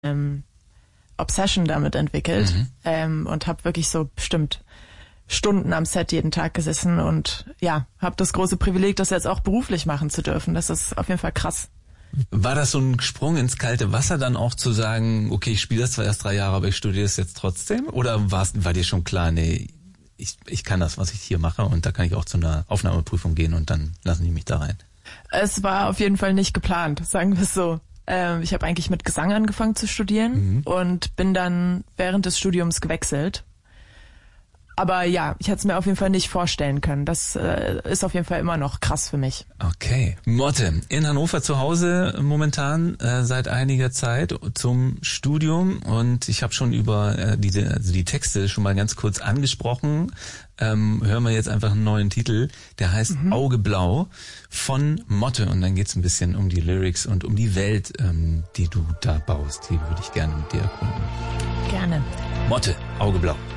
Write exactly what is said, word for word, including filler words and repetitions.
ähm, Obsession damit entwickelt mhm. ähm, und habe wirklich so bestimmt Stunden am Set jeden Tag gesessen und ja, habe das große Privileg, das jetzt auch beruflich machen zu dürfen. Das ist auf jeden Fall krass. War das so ein Sprung ins kalte Wasser, dann auch zu sagen, okay, ich spiele das zwar erst drei Jahre, aber ich studiere es jetzt trotzdem? Oder war's, war dir schon klar, nee, ich, ich kann das, was ich hier mache und da kann ich auch zu einer Aufnahmeprüfung gehen und dann lassen die mich da rein? Es war auf jeden Fall nicht geplant, sagen wir es so. Ähm, ich habe eigentlich mit Gesang angefangen zu studieren mhm. und bin dann während des Studiums gewechselt. Aber ja, ich hätte es mir auf jeden Fall nicht vorstellen können. Das äh, ist auf jeden Fall immer noch krass für mich. Okay. Motte, in Hannover zu Hause momentan äh, seit einiger Zeit zum Studium und ich habe schon über äh, diese, also die Texte schon mal ganz kurz angesprochen. Ähm, hören wir jetzt einfach einen neuen Titel, der heißt mhm. Auge Blau von Motte und dann geht's ein bisschen um die Lyrics und um die Welt, ähm, die du da baust. Die würde ich gerne mit dir erkunden. Gerne. Motte, Auge Blau.